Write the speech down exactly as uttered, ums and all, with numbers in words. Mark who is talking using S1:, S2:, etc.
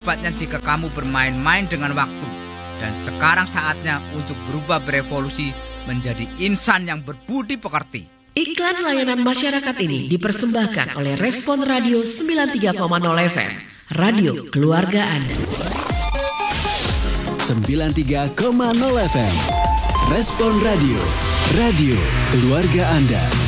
S1: hebatnya jika kamu bermain-main dengan waktu. Dan sekarang saatnya untuk berubah berevolusi menjadi insan yang berbudi pekerti.
S2: Iklan layanan masyarakat ini dipersembahkan oleh Respon Radio sembilan puluh tiga koma nol F M, Radio Keluarga Anda.
S3: sembilan puluh tiga koma nol F M, Respon Radio, Radio Keluarga Anda.